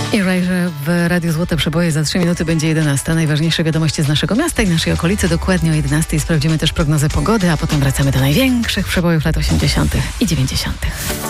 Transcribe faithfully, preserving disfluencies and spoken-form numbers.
Erasure w Radiu Złote Przeboje. Za trzy minuty będzie jedenasta. Najważniejsze wiadomości z naszego miasta i naszej okolicy. Dokładnie o jedenastej sprawdzimy też prognozę pogody, a potem wracamy do największych przebojów lat osiemdziesiątych i dziewięćdziesiątych.